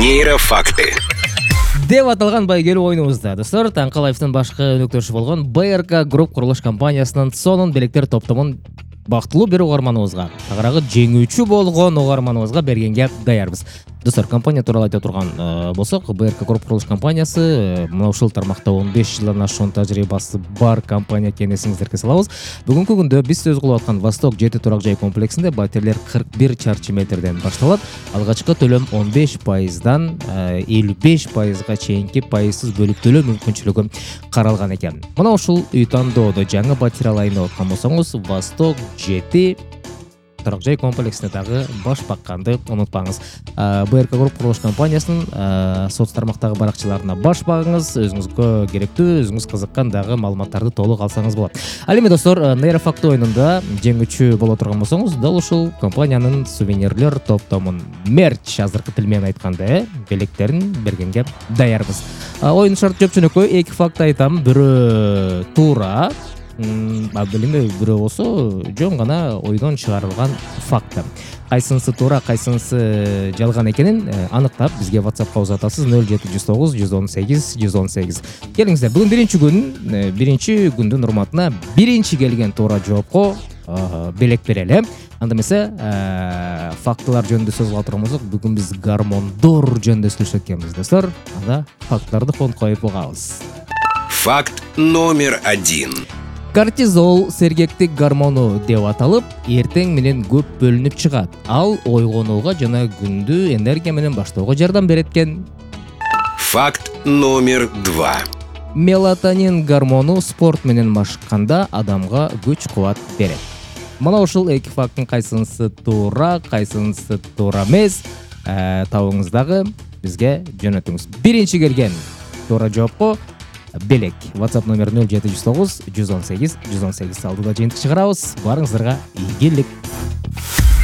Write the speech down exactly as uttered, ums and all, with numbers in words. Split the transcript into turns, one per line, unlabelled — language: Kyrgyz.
Нейрофакты.
Деп аталган байгелүү оюнубузда достор Таңкалаевдин башкы өнөктөшү болгон БРК Групп курулуш компаниясынын сонун белектер топтомун бактылуу бир угарманыбызга, тагыраагы жеңүүчү болгон угарманыбызга бергенге даярбыз. Достор, компания тууралуу айта турган болсок, БРК Групп курулуш компаниясы мына ушул тармакта он беш жылдан ашуун тажрыйбасы бар компания экенин эсиңиздерге салабыз. Бүгүнкү күндө биз сөз кылып аткан Восток жети турак жай комплексинде батирлер кырк бир чарчы метрден башталат. Алгачкы төлөм он беш пайыздан элүү беш пайызга чейинки пайызсыз бөлүп төлөө мүмкүнчүлүгү каралган экен. Мына ушул үй тандоодо жаңы батир алайын деп аткан болсоңуз, Восток жети турак жай комплексине дагы баш бакканды унутпаңыз. БРК Групп курулуш компаниясынын соц тармактагы баракчаларына баш багыңыз, өзүңүзгө керектүү, өзүңүз кызыккан дагы маалыматтарды толук алсаңыз болот. Ал эми достор, нейрофакты оюнунда жеңүүчү боло турган болсоңуз, дал ушул компаниянын сувенирлер топтомун мерч, азыркы тил менен айтканда, белектерин бергенге даярбыз. Оюн шарт жөпчөнөкөй, эки факт айтам. Бирөө туура, Абелиме бирөө болсо жөн гана ойдон чыгарылган факт. Кайсынысы туура, кайсынысы жалган экенин аныктап бизге WhatsAppка узатасыз нөл жети жүз тогуз жүз он сегиз жүз он сегиз. Келиңиздер, бүгүн биринчи күн, биринчи күндүн урматына биринчи келген туура жоопко белек берели. Анда эмесе, фактылар жөнүндө сөз кыла турган болсок, бүгүн биз гормондор жөнүндө сүйлөшөт экенбиз, достор. Анда фактларды фонд коюп угабыз.
Факт номер один.
Кортизол сергектик гормону деп аталып, эртең менен көп бөлүнүп чыгат. Ал ойгонууга жана күндү энергия менен баштоого жардам берет экен.
Факт номер два.
Мелатонин гормону спорт менен машыкканда адамга күч-кубат берет. Мына ушул эки факттын кайсынысы туура, кайсынысы туура эмес, табыңыздагы бизге жөнөтүңүз. Биринчи келген туура жоопко белек. WhatsApp номер нөл жети жүз тогуз жүз он сегиз жүз он сегиз. Алдыда жыйынтык чыгарабыз. Барыңыздарга ийгилик.